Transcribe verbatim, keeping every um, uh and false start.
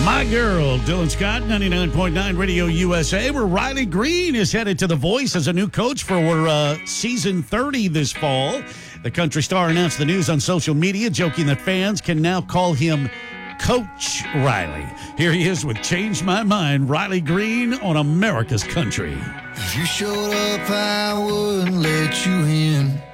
My girl, Dylan Scott, ninety-nine point nine Radio U S A, where Riley Green is headed to The Voice as a new coach for uh, season thirty this fall. The country star announced the news on social media, joking that fans can now call him Coach Riley. Here he is with Change My Mind, Riley Green on America's Country. If you showed up, I wouldn't let you in.